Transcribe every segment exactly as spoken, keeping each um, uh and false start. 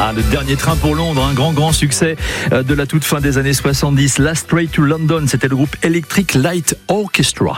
Ah, le dernier train pour Londres, un grand grand succès de la toute fin des années soixante-dix. Last Train to London, c'était le groupe Electric Light Orchestra.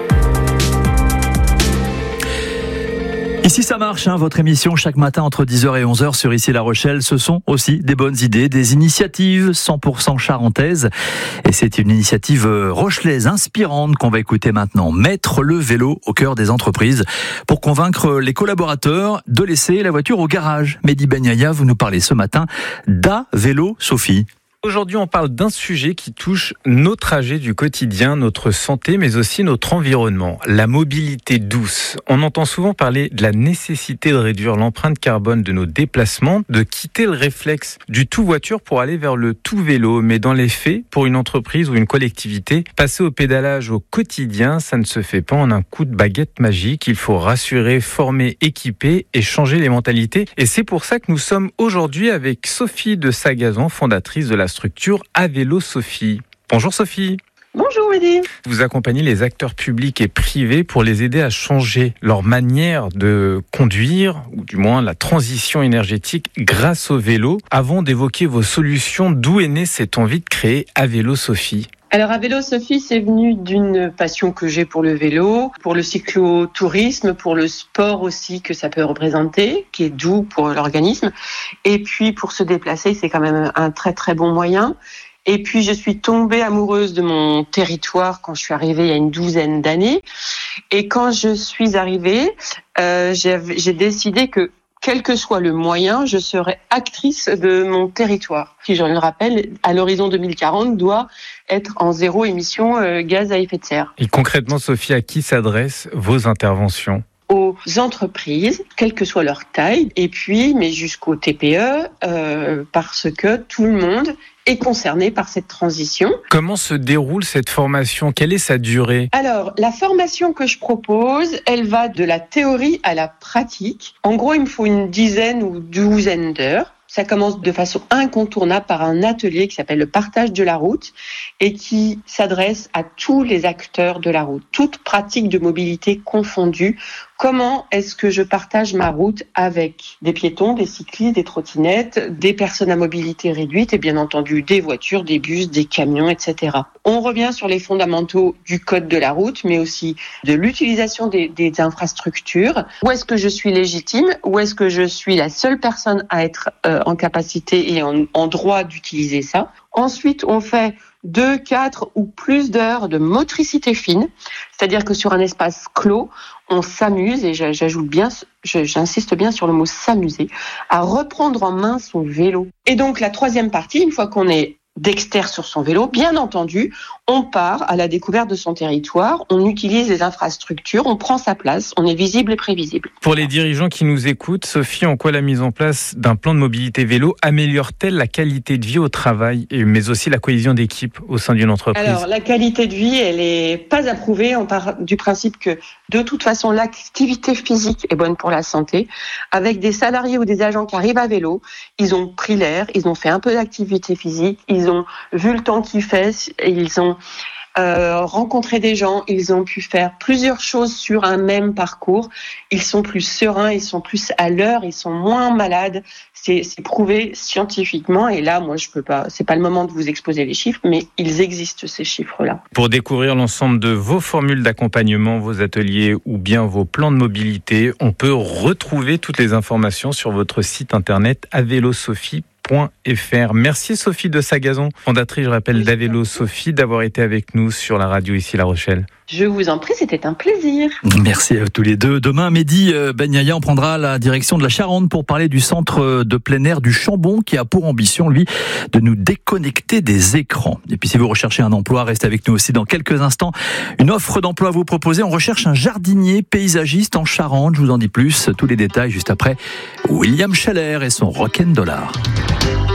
Ici ça marche, hein, votre émission chaque matin entre dix heures et onze heures sur Ici La Rochelle. Ce sont aussi des bonnes idées, des initiatives cent pour cent charentaises. Et c'est une initiative rochelaise inspirante qu'on va écouter maintenant. Mettre le vélo au cœur des entreprises pour convaincre les collaborateurs de laisser la voiture au garage. Mehdi Benyaya, vous nous parlez ce matin d'Avélo Sophie. Aujourd'hui, on parle d'un sujet qui touche nos trajets du quotidien, notre santé, mais aussi notre environnement, la mobilité douce. On entend souvent parler de la nécessité de réduire l'empreinte carbone de nos déplacements, de quitter le réflexe du tout voiture pour aller vers le tout vélo. Mais dans les faits, pour une entreprise ou une collectivité, passer au pédalage au quotidien, ça ne se fait pas en un coup de baguette magique. Il faut rassurer, former, équiper et changer les mentalités. Et c'est pour ça que nous sommes aujourd'hui avec Sophie de Sagazan, fondatrice de la structure Avélo Sophie. Bonjour Sophie. Bonjour Mehdi. Vous accompagnez les acteurs publics et privés pour les aider à changer leur manière de conduire, ou du moins la transition énergétique grâce au vélo. Avant d'évoquer vos solutions, d'où est née cette envie de créer Avélo Sophie ? Alors Avélo Sophie, c'est venu d'une passion que j'ai pour le vélo, pour le cyclotourisme, pour le sport aussi que ça peut représenter, qui est doux pour l'organisme. Et puis pour se déplacer, c'est quand même un très très bon moyen. Et puis je suis tombée amoureuse de mon territoire quand je suis arrivée il y a une douzaine d'années. Et quand je suis arrivée, euh, j'ai, j'ai décidé que quel que soit le moyen, je serai actrice de mon territoire, qui, je le rappelle, à l'horizon deux mille quarante, doit être en zéro émission euh, gaz à effet de serre. Et concrètement, Sophie, à qui s'adressent vos interventions ? Aux entreprises, quelle que soit leur taille, et puis, mais jusqu'aux T P E, euh, parce que tout le monde est concerné par cette transition. Comment se déroule cette formation ? Quelle est sa durée ? Alors, la formation que je propose, elle va de la théorie à la pratique. En gros, il me faut une dizaine ou douzaine d'heures. Ça commence de façon incontournable par un atelier qui s'appelle le partage de la route et qui s'adresse à tous les acteurs de la route, toutes pratiques de mobilité confondues. Comment est-ce que je partage ma route avec des piétons, des cyclistes, des trottinettes, des personnes à mobilité réduite et bien entendu des voitures, des bus, des camions, et cetera. On revient sur les fondamentaux du code de la route, mais aussi de l'utilisation des, des infrastructures. Où est-ce que je suis légitime ? Où est-ce que je suis la seule personne à être euh, en capacité et en, en droit d'utiliser ça ? Ensuite, on fait deux, quatre ou plus d'heures de motricité fine, c'est-à-dire que sur un espace clos, on s'amuse, et j'ajoute bien, j'insiste bien sur le mot s'amuser, à reprendre en main son vélo. Et donc la troisième partie, une fois qu'on est d'extérieur sur son vélo, bien entendu, on part à la découverte de son territoire, on utilise les infrastructures, on prend sa place, on est visible et prévisible. Pour les dirigeants qui nous écoutent, Sophie, en quoi la mise en place d'un plan de mobilité vélo améliore-t-elle la qualité de vie au travail, mais aussi la cohésion d'équipe au sein d'une entreprise ? Alors, la qualité de vie, elle est pas approuvée. On part du principe que, de toute façon, l'activité physique est bonne pour la santé. Avec des salariés ou des agents qui arrivent à vélo, ils ont pris l'air, ils ont fait un peu d'activité physique, ils ont vu le temps qu'il fait, et ils ont Euh, rencontrer des gens, ils ont pu faire plusieurs choses sur un même parcours, ils sont plus sereins, ils sont plus à l'heure, ils sont moins malades, c'est, c'est prouvé scientifiquement, et là, moi, je peux pas, c'est pas le moment de vous exposer les chiffres, mais ils existent, ces chiffres-là. Pour découvrir l'ensemble de vos formules d'accompagnement, vos ateliers ou bien vos plans de mobilité, on peut retrouver toutes les informations sur votre site internet avélo sophie point f r. Merci Sophie de Sagazan, fondatrice, je rappelle, d'Avélo Sophie, d'avoir été avec nous sur la radio Ici La Rochelle. Je vous en prie, c'était un plaisir. Merci à tous les deux. Demain, Mehdi Benyaya, on prendra la direction de la Charente pour parler du centre de plein air du Chambon qui a pour ambition, lui, de nous déconnecter des écrans. Et puis si vous recherchez un emploi, restez avec nous aussi dans quelques instants. Une offre d'emploi à vous proposer. On recherche un jardinier paysagiste en Charente. Je vous en dis plus. Tous les détails juste après William Scheller et son Rock'n'Dollar.